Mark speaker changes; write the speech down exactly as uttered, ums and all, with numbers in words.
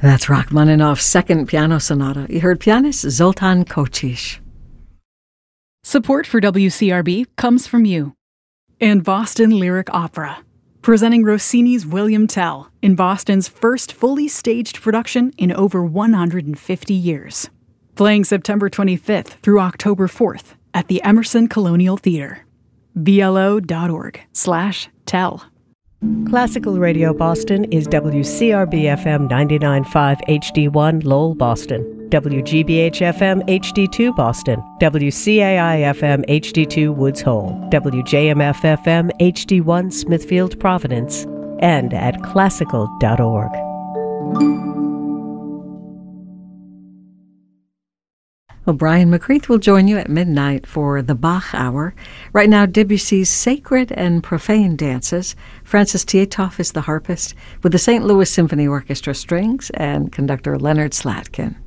Speaker 1: That's Rachmaninoff's Second Piano Sonata. You heard pianist Zoltan Kocsis.
Speaker 2: Support for W C R B comes from you and Boston Lyric Opera, presenting Rossini's William Tell in Boston's first fully staged production in over one hundred fifty years. Playing September twenty-fifth through October fourth at the Emerson Colonial Theater. B L O dot org slash tell.
Speaker 3: Classical Radio Boston is W C R B F M ninety-nine point five H D one Lowell, Boston, W G B H F M H D two Boston, W C A I F M H D two Woods Hole, W J M F F M H D one Smithfield, Providence, and at classical dot org.
Speaker 1: Well, Brian McCreath will join you at midnight for the Bach Hour. Right now, Debussy's Sacred and Profane Dances. Francis Tietoff is the harpist with the Saint Louis Symphony Orchestra strings and conductor Leonard Slatkin.